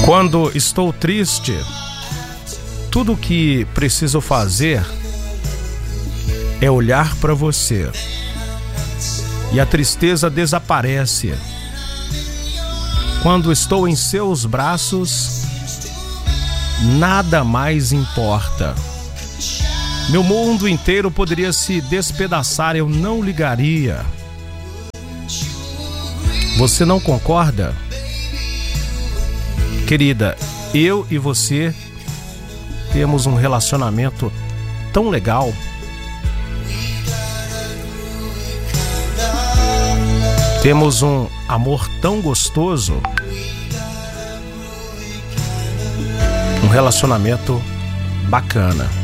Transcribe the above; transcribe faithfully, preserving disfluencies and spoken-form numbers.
Quando estou triste, tudo o que preciso fazer é olhar para você e a tristeza desaparece. Quando estou em seus braços, nada mais importa. Meu mundo inteiro poderia se despedaçar, eu não ligaria. Você não concorda? Querida, eu e você temos um relacionamento tão legal. Temos um amor tão gostoso. Um relacionamento bacana.